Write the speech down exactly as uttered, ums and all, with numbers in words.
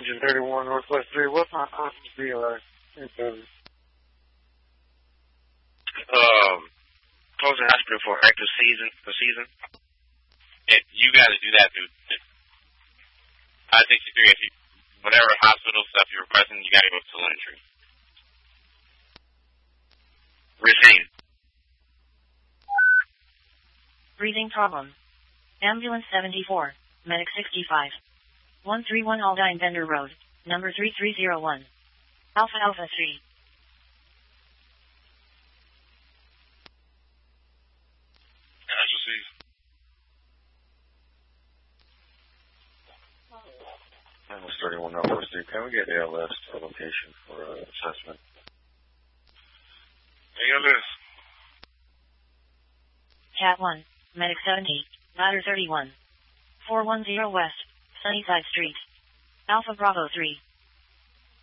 Agent thirty-one Northwest three. What's my constant B R? Um, closing hospital for active season, for season. It, you got to do that through five sixty-three. If you, whatever hospital stuff you're requesting, you got to go to telemetry. Receive. Breathing problem. Ambulance seventy-four, Medic sixty-five. one three one Aldine Bender Road, number three three zero one. Alpha Alpha three. Casualties. Ambulance thirty-one Northwest three. Can we get A L S to location for uh, assessment? A L S. Cat one, Medic seventy, Ladder thirty-one. four one zero West, Sunnyside Street. Alpha Bravo three.